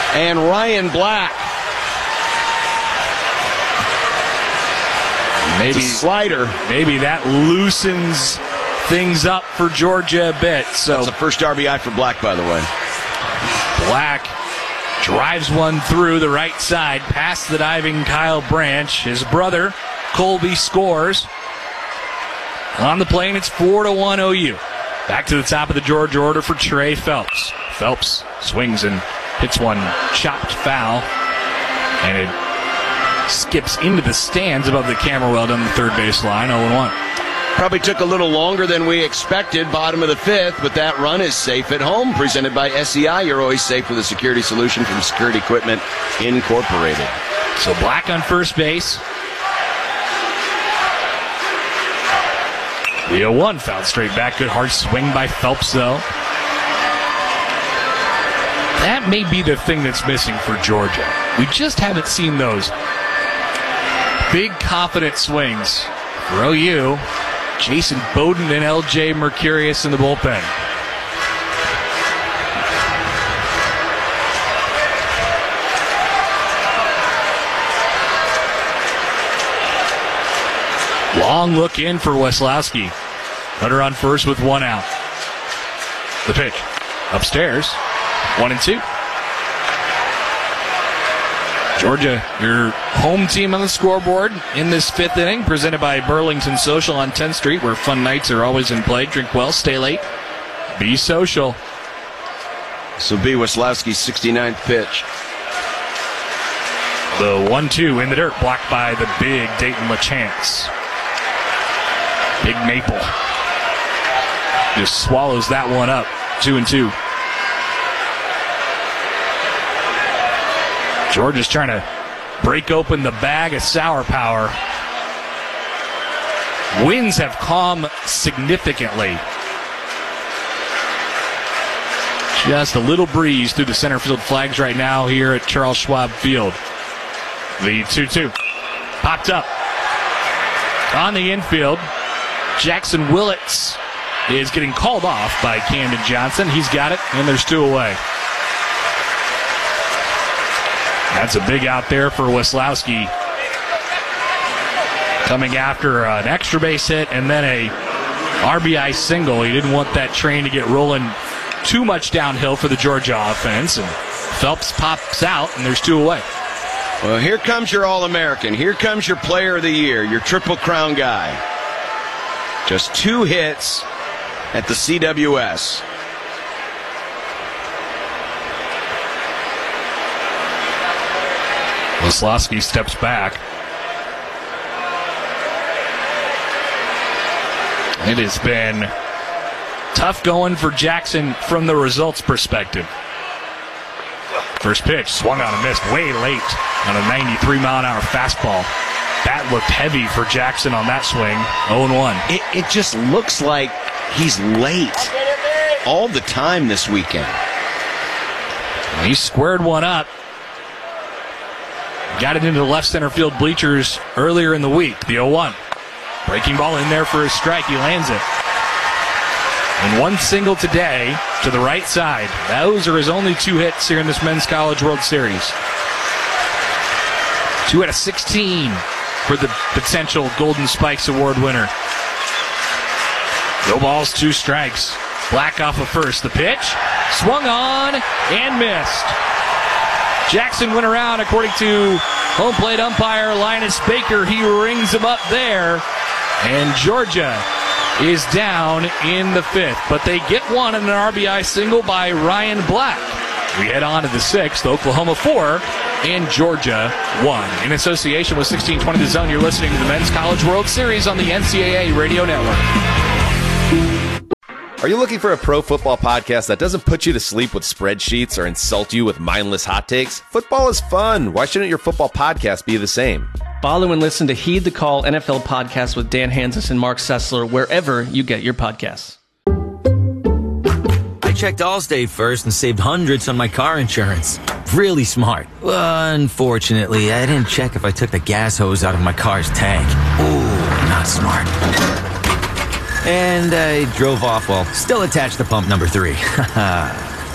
and Ryan Black. Maybe slider. Maybe that loosens things up for Georgia a bit. So that's the first RBI for Black, by the way. Black drives one through the right side past the diving Kyle Branch. His brother, Colby, scores. On the plane, it's 4-1 OU. Back to the top of the Georgia order for Trey Phelps. Phelps swings and hits one chopped foul. And it skips into the stands above the camera well down the third base line, 0-1. Probably took a little longer than we expected, bottom of the fifth, but that run is safe at home, presented by SEI. You're always safe with a security solution from Security Equipment Incorporated. So Black on first base. The 0-1 fouled straight back. Good hard swing by Phelps, though. That may be the thing that's missing for Georgia. We just haven't seen those big, confident swings for OU. Jason Bowden and L.J. Mercurius in the bullpen. Long look in for Weslowski. Runner on first with one out. The pitch. Upstairs. 1-2. Georgia, your home team on the scoreboard in this fifth inning, presented by Burlington Social on 10th Street, where fun nights are always in play. Drink well, stay late, be social. So be Weslowski's 69th pitch. The 1-2 in the dirt, blocked by the big Dayton LaChance. Big Maple just swallows that one up. 2-2. Georgia's trying to break open the bag of sour power. Winds have calmed significantly. Just a little breeze through the center field flags right now here at Charles Schwab Field. The 2-2. Popped up. On the infield, Jackson Willits is getting called off by Camden Johnson. He's got it, and there's two away. That's a big out there for Weslowski. Coming after an extra base hit and then a RBI single. He didn't want that train to get rolling too much downhill for the Georgia offense. And Phelps pops out, and there's two away. Well, here comes your All-American. Here comes your Player of the Year, your Triple Crown guy. Just 2 hits at the CWS. Weslowski steps back. It has been tough going for Jackson from the results perspective. First pitch, swung on and missed way late on a 93-mile-an-hour fastball. That looked heavy for Jackson on that swing. 0-1. It just looks like he's late all the time this weekend. He squared one up. Got it into the left center field bleachers earlier in the week. The 0-1. Breaking ball in there for a strike. He lands it. And one single today to the right side. Those are his only 2 hits here in this Men's College World Series. 2 out of 16 for the potential Golden Spikes Award winner. No balls, 2 strikes. Black off of first. The pitch. Swung on and missed. Jackson went around, according to home plate umpire Linus Baker. He rings him up there. And Georgia is down in the 5th. But they get one in an RBI single by Ryan Black. We head on to the 6th. Oklahoma 4 and Georgia 1. In association with 1620 The Zone, you're listening to the Men's College World Series on the NCAA Radio Network. Are you looking for a pro football podcast that doesn't put you to sleep with spreadsheets or insult you with mindless hot takes? Football is fun. Why shouldn't your football podcast be the same? Follow and listen to Heed the Call NFL podcast with Dan Hanzus and Mark Sessler wherever you get your podcasts. I checked Allstate first and saved hundreds on my car insurance. Really smart. Unfortunately, I didn't check if I took the gas hose out of my car's tank. Ooh, not smart. And I drove off while still attached to pump number 3.